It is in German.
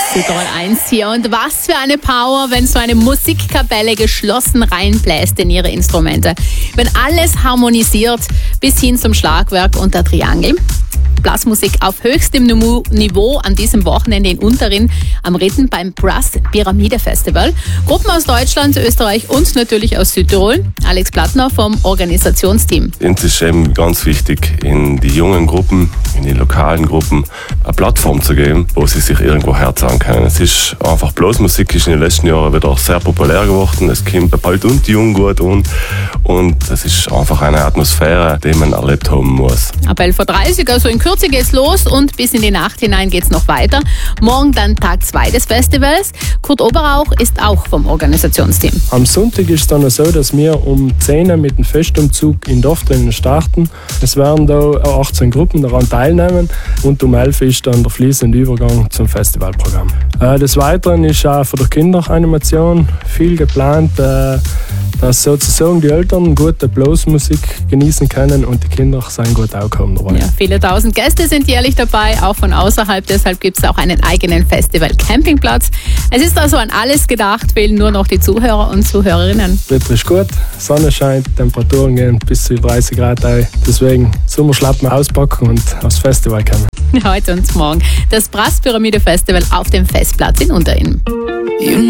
Südtirol 1 hier. Und was für eine Power, wenn so eine Musikkapelle geschlossen reinbläst in ihre Instrumente. Wenn alles harmonisiert bis hin zum Schlagwerk und der Triangel. Blasmusik auf höchstem Niveau an diesem Wochenende in Unterrinn am Ritten beim Brass Pyramide Festival. Gruppen aus Deutschland, Österreich und natürlich aus Südtirol. Alex Plattner vom Organisationsteam. Uns ist eben ganz wichtig, in die jungen Gruppen, in die lokalen Gruppen eine Plattform zu geben, wo sie sich irgendwo herzahlen können. Es ist einfach, Blasmusik ist in den letzten Jahren wieder sehr populär geworden. Es kommt bei alt und jung gut und es ist einfach eine Atmosphäre, die man erlebt haben muss. Ab 11.30 Uhr, also in Kürze geht's los und bis in die Nacht hinein geht's noch weiter. Morgen dann Tag 2 des Festivals. Kurt Oberauch ist auch vom Organisationsteam. Am Sonntag ist es dann so, dass wir um 10 Uhr mit dem Festumzug in Dorf drinnen starten. Es werden da 18 Gruppen daran teilnehmen und um 11 Uhr ist dann der fließende Übergang zum Festivalprogramm. Des Weiteren ist auch für die Kinderanimation viel geplant, dass sozusagen die Eltern gute Blasmusik genießen können und die Kinder sind gut angekommen dabei. Ja, viele tausend Gäste sind jährlich dabei, auch von außerhalb. Deshalb gibt es auch einen eigenen Festival-Campingplatz. Es ist also an alles gedacht, fehlen nur noch die Zuhörer und Zuhörerinnen. Wetter ist gut, Sonne scheint, Temperaturen gehen bis zu 30 Grad ein. Deswegen Sommerschlappen auspacken und aufs Festival kommen. Heute und morgen das Brass Pyramide Festival auf dem Festplatz in Unterrinn.